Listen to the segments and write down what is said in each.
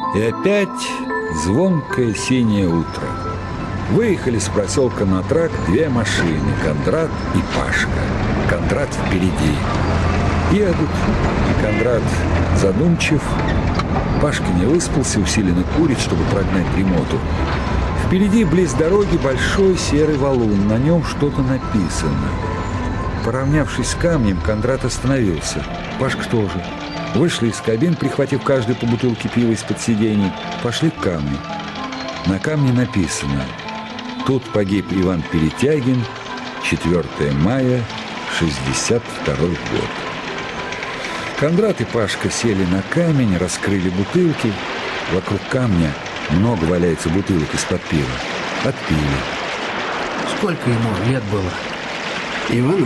И опять звонкое синее утро. Выехали с проселка на тракт две машины, Кондрат и Пашка. Кондрат впереди. Едут. Кондрат задумчив. Пашка не выспался, усиленно курит, чтобы прогнать дремоту. Впереди, близ дороги, большой серый валун. На нем что-то написано. Поравнявшись с камнем, Кондрат остановился. Пашка тоже. Вышли из кабин, прихватив каждый по бутылке пива из-под сидений. Пошли к камню. На камне написано: «Тут погиб Иван Перетягин, 4 мая, 62 год». Кондрат и Пашка сели на камень, раскрыли бутылки. Вокруг камня много валяется бутылок из-под пива. Отпили. Сколько ему лет было? Ивану?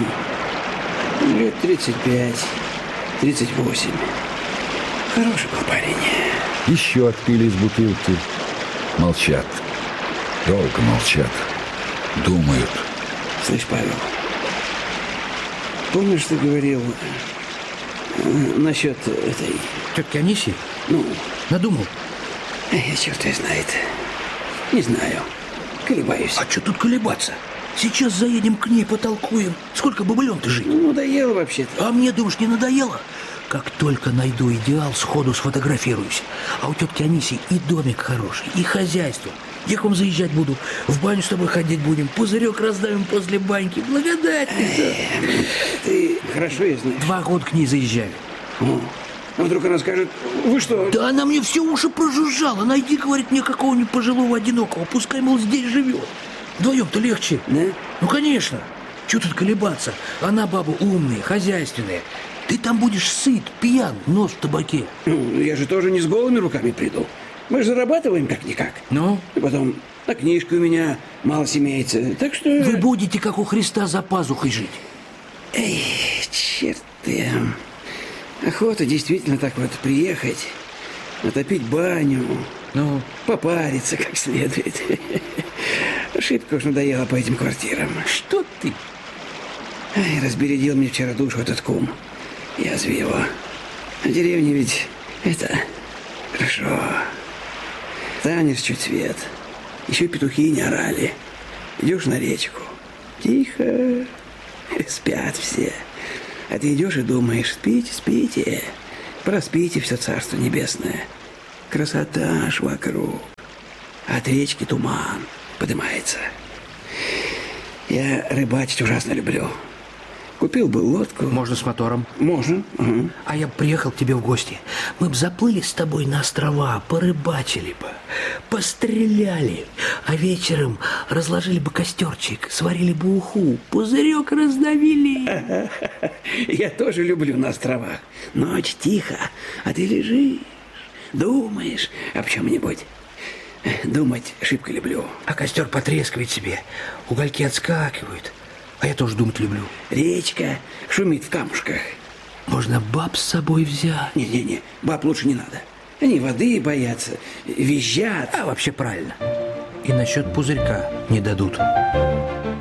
Лет 35, 38. Хороший был парень. Еще отпили из бутылки. Молчат. Долго молчат. Думают. Слышь, Павел, помнишь, ты говорил насчет этой... Тетки Аниси? Ну, Надумал? черт ее знает. Не знаю. Колебаюсь. А что тут колебаться? Сейчас заедем к ней, потолкуем. Сколько бобылем-то жить? Ну, надоело вообще-то. А мне, думаешь, не надоело? Как только найду идеал, сходу сфотографируюсь. А у тетки Аниси и домик хороший, и хозяйство. Я к вам заезжать буду, в баню с тобой ходить будем, пузырек раздавим после баньки. Благодатница. Ты хорошо ее знаешь. 2 года к ней заезжаю. А вдруг она скажет: вы что? Да она мне все уши прожужжала. Найди, говорит, мне какого-нибудь пожилого одинокого. Пускай, мол, здесь живет. Вдвоем-то легче. Да? Ну, конечно. Чего тут колебаться? Она баба умная, хозяйственная. Ты там будешь сыт, пьян, нос в табаке. Ну, я же тоже не с голыми руками приду. Мы же зарабатываем как-никак. Ну? И потом, на книжку у меня мало имеется. Так что... Вы будете, как у Христа, за пазухой жить. Эй, черт ты. Охота действительно так вот приехать, натопить баню, Ну? попариться как следует. Шибко уж надоело по этим квартирам. Что ты? Ай, разбередил мне вчера душу этот кум. Язви его. А деревня ведь это... Хорошо. Танешь чуть свет. Еще петухи не орали. Идешь на речку. Тихо. Спят все. А ты идешь и думаешь: спите, спите. Проспите все царство небесное. Красота ж вокруг. От речки туман поднимается. Я рыбачить ужасно люблю. Купил бы лодку. Можно с мотором. Можно. Ага. А я б приехал к тебе в гости. Мы б заплыли с тобой на острова, порыбачили бы, постреляли. А вечером разложили бы костерчик, сварили бы уху, пузырек раздавили. Я тоже люблю на островах. Ночь тихо, а ты лежишь, думаешь об чем-нибудь. Думать шибко люблю. А костер потрескивает себе, угольки отскакивают. А я тоже думать люблю. Речка шумит в камушках. Можно баб с собой взять. Не-не-не, баб лучше не надо. Они воды боятся, визжат. А вообще правильно. И насчет пузырька не дадут.